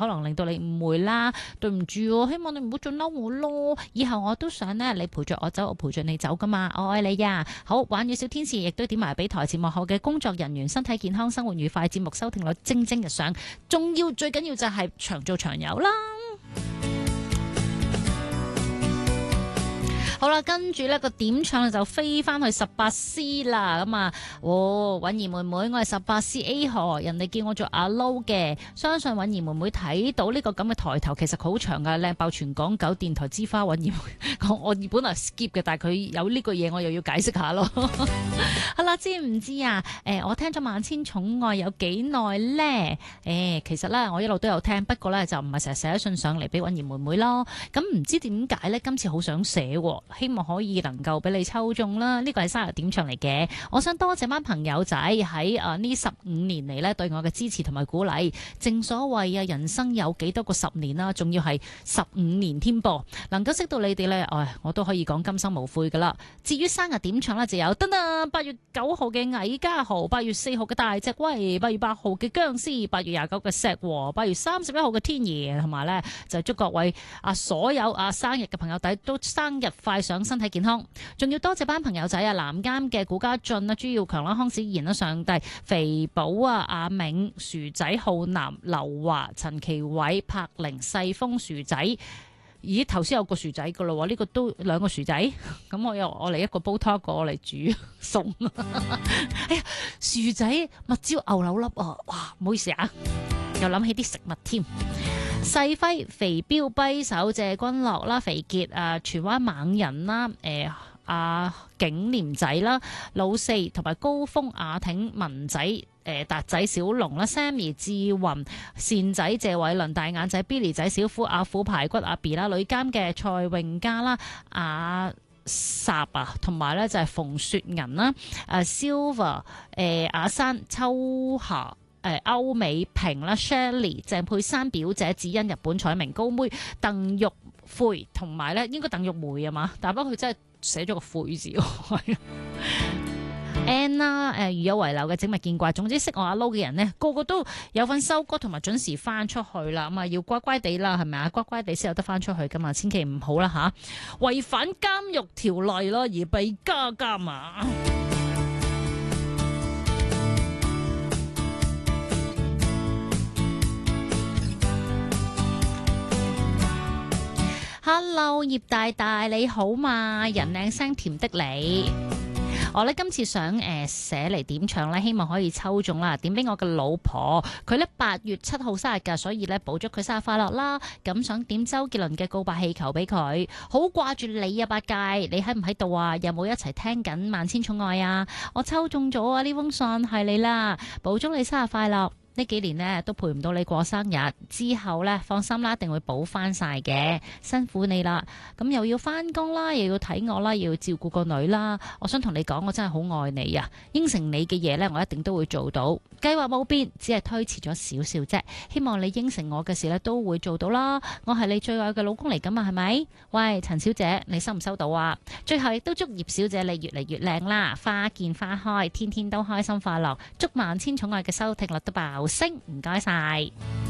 可能令到你誤會啦，對唔住喎，希望你唔好再嬲我咯。以後我都想呢，你陪着我走，我陪着你走噶嘛，我愛你呀。好，玩與小天使亦都點埋俾台前幕後嘅工作人員，身體健康，生活愉快，節目收聽率蒸蒸日上，仲要最緊要就係長做長有啦。好啦，跟住呢個點唱就飛翻去18C 啦，咁啊，韻兒妹妹，我係18C A 河，人哋叫我做阿 Low 嘅，相信韻兒妹妹睇到呢個咁嘅抬頭，其實佢好長噶，靚爆全港9電台之花韻兒妹，我本來 skip 嘅，但係佢有呢句嘢，我又要解釋下咯。好啦，知唔知啊？我聽咗萬千寵愛有幾耐呢？其實呢，我一路都有聽，不過呢，就唔係成日寫信上嚟俾韻兒妹妹咯。咁唔知點解呢？今次好想寫喎。希望可以能夠俾你抽中啦！呢個係生日點唱嚟嘅，我想多謝班朋友仔喺呢15年嚟呢對我嘅支持同埋鼓勵。正所謂啊，人生有幾多個10年啦，仲要係15年添噃，能夠識到你哋呢，我都可以講今生無悔噶啦。至於生日點唱呢，就有噔噔8月9號嘅矮家豪，8月4號嘅大隻威，8月8號嘅僵屍，8月29嘅石和，8月31號嘅天爺，同埋呢就祝各位所有生日嘅朋友仔都生日快樂，想身體健康，仲要多謝班朋友仔啊，南監嘅古家俊啦、朱耀強啦、康子賢啦、上帝、肥寶啊、阿銘、薯仔、浩南、劉華、陳其偉、柏玲、細峰、薯仔。咦，頭先有個薯仔噶咯，呢個都2個薯仔，咁我嚟一個煲湯，一個我嚟煮餸。哎呀，薯仔蜜椒牛柳粒啊，哇，唔好意思啊，又諗起啲食物添。細輝、肥彪、跛手、謝君樂啦、肥傑啊、荃灣猛人啦、景廉仔啦、老四同埋高峰、雅挺、文仔、達仔、小龍啦、Sammy、志雲、善仔、謝偉倫、大眼仔、Billy 仔、小虎、阿虎、排骨、阿 B 啦、女監嘅蔡詠嘉啦、阿霎啊，同埋咧就係馮雪銀啦、Silver、阿山、秋霞。歐美平啦 ，Shirley、鄭佩珊表姐、子欣、日本彩明、高妹、鄧玉慧，同埋咧應該鄧玉梅啊嘛，但不過佢真係寫咗個慧字。Ann 啦，如有遺留嘅整物見怪，總之識我阿 Low 嘅人呢，個個都有份收歌同埋準時翻出去啦，咁啊要乖乖地啦，係咪啊？乖乖地先有得翻出去噶嘛，千祈唔好啦吓，違反監獄條例咯，而被加監啊！Hello， 葉大大你好嘛？人靚聲甜的你，我呢今次想寫嚟點唱呢，希望可以抽中啦，點俾我嘅老婆，佢呢8月7號生日㗎，所以呢補祝佢生日快樂啦。咁想點周杰倫嘅告白氣球俾佢，好掛住你啊，八戒，你喺唔喺度啊？有冇一齊聽緊萬千寵愛啊？我抽中咗啊，呢封信係你啦，補祝你生日快樂。呢幾年呢都陪唔到你過生日，之後呢放心啦，一定會補翻晒嘅，辛苦你啦。咁又要翻工啦，又要睇我啦，又要照顧個女啦。我想同你講，我真係好愛你啊！應承你嘅嘢呢，我一定都會做到。計劃冇變，只係推遲咗少少啫。希望你應承我嘅事呢，都會做到啦。我係你最愛嘅老公嚟噶嘛，係咪？喂，陳小姐，你收唔收到啊？最後亦都祝葉小姐你越嚟越靚啦，花見花開，天天都開心快樂，祝萬千寵愛嘅收聽率都爆升，唔該晒。